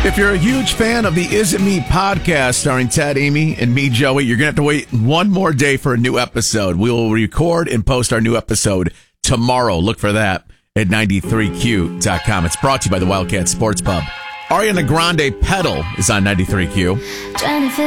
If you're a huge fan of the Is It Me podcast starring Ted, Amy, and me, Joey, you're going to have to wait one more day for a new episode. We will record and post our new episode tomorrow. Look for that at 93Q.com. It's brought to you by the Wildcat Sports Pub. Ariana Grande Pedal is on 93Q.